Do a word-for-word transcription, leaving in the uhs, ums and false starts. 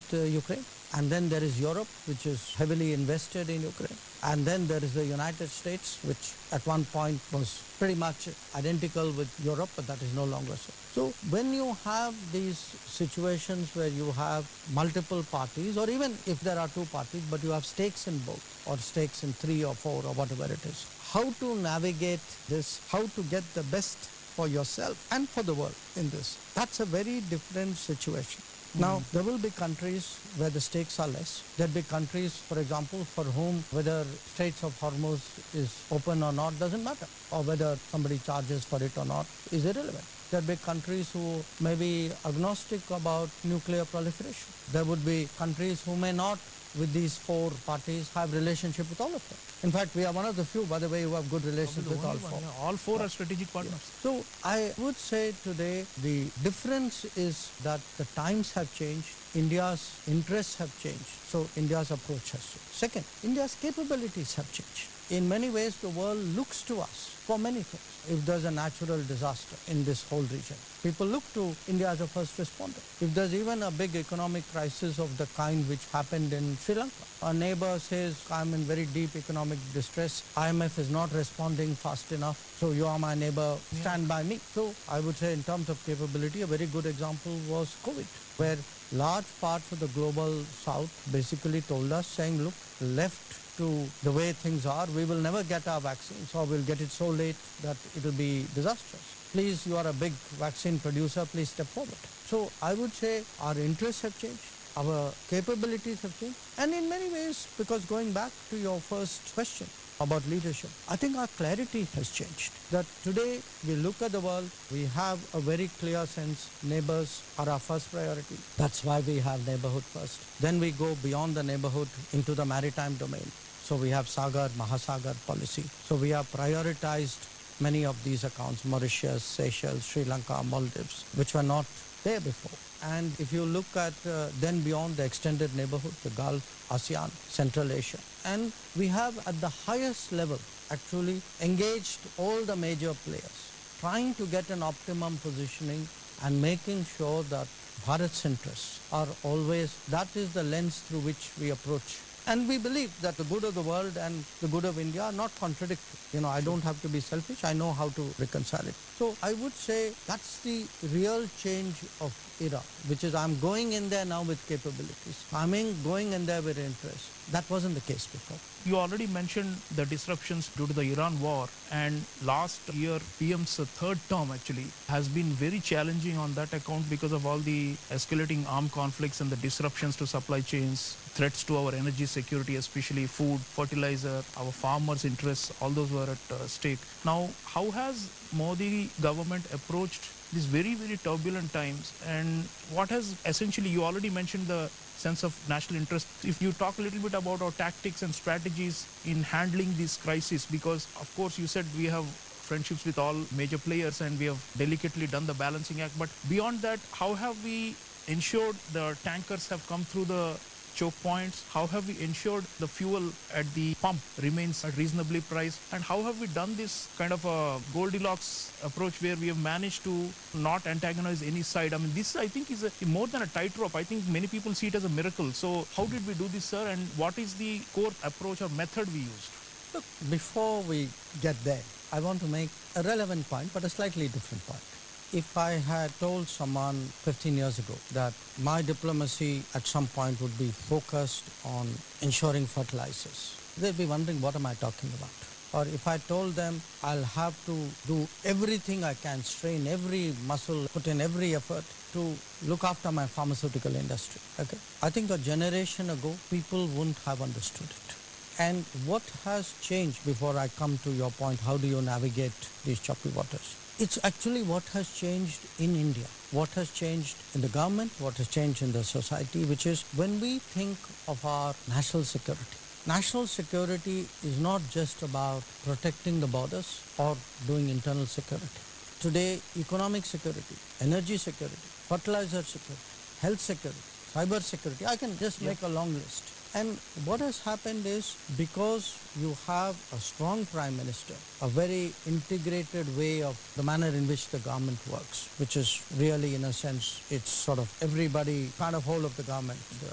uh, Ukraine. And then there is Europe, which is heavily invested in Ukraine. And then there is the United States, which at one point was pretty much identical with Europe, but that is no longer so. So when you have these situations where you have multiple parties, or even if there are two parties, but you have stakes in both, or stakes in three or four or whatever it is, how to navigate this, how to get the best for yourself and for the world in this, that's a very different situation. Now, there will be countries where the stakes are less. There will be countries, for example, for whom whether Straits of Hormuz is open or not doesn't matter, or whether somebody charges for it or not is irrelevant. There will be countries who may be agnostic about nuclear proliferation. There would be countries who may not, with these four parties, have relationship with all of them. In fact, we are one of the few, by the way, who have good relations with all one, four. Yeah. All four are strategic partners. Yeah. So I would say today the difference is that the times have changed, India's interests have changed, so India's approach has changed. Second, India's capabilities have changed. In many ways, the world looks to us for many things. If there's a natural disaster in this whole region, people look to India as a first responder. If there's even a big economic crisis of the kind which happened in Sri Lanka, a neighbor says, I'm in very deep economic distress, I M F is not responding fast enough, so you are my neighbor, stand yeah. by me. So I would say in terms of capability, a very good example was COVID, where large parts of the global south basically told us, saying, look, left to the way things are, we will never get our vaccines, or we'll get it so late that it will be disastrous. Please, you are a big vaccine producer, please step forward. So I would say our interests have changed, our capabilities have changed, and in many ways, because going back to your first question about leadership, I think our clarity has changed. That today we look at the world, we have a very clear sense, neighbors are our first priority. That's why we have neighborhood first. Then we go beyond the neighborhood into the maritime domain. So we have Sagar, Mahasagar policy. So we have prioritized many of these accounts, Mauritius, Seychelles, Sri Lanka, Maldives, which were not there before. And if you look at uh, then beyond the extended neighborhood, the Gulf, ASEAN, Central Asia, and we have at the highest level actually engaged all the major players, trying to get an optimum positioning and making sure that Bharat's interests are always, that is the lens through which we approach. And we believe that the good of the world and the good of India are not contradictory. You know, I don't have to be selfish. I know how to reconcile it. So I would say that's the real change of era, which is I'm going in there now with capabilities. I mean, going in there with interest. That wasn't the case before. You already mentioned the disruptions due to the Iran war, and last year P M's third term actually has been very challenging on that account because of all the escalating armed conflicts and the disruptions to supply chains, threats to our energy security, especially food, fertilizer, our farmers' interests, all those were at uh, stake. Now, how has Modi government approached these very, very turbulent times, and what has essentially, you already mentioned the sense of national interest. If you talk a little bit about our tactics and strategies in handling this crisis, because of course you said we have friendships with all major players and we have delicately done the balancing act, but beyond that, how have we ensured the tankers have come through the choke points? How have we ensured the fuel at the pump remains reasonably priced? And how have we done this kind of a Goldilocks approach where we have managed to not antagonize any side? I mean, this I think is a, more than a tightrope. I think many people see it as a miracle. So how did we do this, sir? And what is the core approach or method we used? Look, before we get there, I want to make a relevant point, but a slightly different point. If I had told someone fifteen years ago that my diplomacy at some point would be focused on ensuring fertilizers, they'd be wondering, what am I talking about? Or if I told them I'll have to do everything I can, strain every muscle, put in every effort to look after my pharmaceutical industry, okay? I think a generation ago, people wouldn't have understood it. And what has changed, before I come to your point, how do you navigate these choppy waters? It's actually what has changed in India, what has changed in the government, what has changed in the society, which is when we think of our national security. National security is not just about protecting the borders or doing internal security. Today, economic security, energy security, fertilizer security, health security, cyber security, I can just make a long list. And what has happened is, because you have a strong Prime Minister, a very integrated way of the manner in which the government works, which is really, in a sense, it's sort of everybody, kind of whole of the government, the